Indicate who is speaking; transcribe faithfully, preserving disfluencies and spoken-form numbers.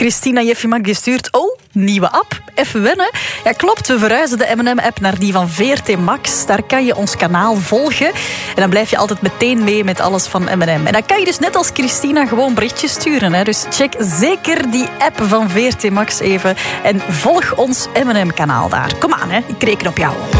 Speaker 1: Christina Jeffimak die stuurt... Oh, nieuwe app. Even wennen. Ja, klopt. We verhuizen de M en M-app naar die van V R T Max. Daar kan je ons kanaal volgen. En dan blijf je altijd meteen mee met alles van M en M. En dan kan je dus net als Christina gewoon berichtjes sturen. Hè. Dus check zeker die app van V R T Max even. En volg ons M en M-kanaal daar. Kom aan, hè. Ik reken op jou.